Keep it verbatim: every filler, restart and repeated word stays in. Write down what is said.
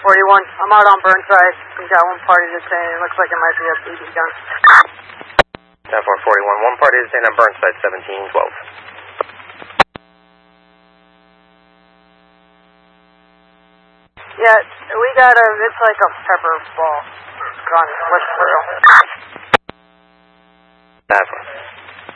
forty-one. I'm out on Burnside. We got one party detained. It looks like it might be a B B gun. ten four forty-one. One party detained on Burnside, seventeen twelve. Yeah, we got a, it's like a pepper ball gun. What's real? That's one.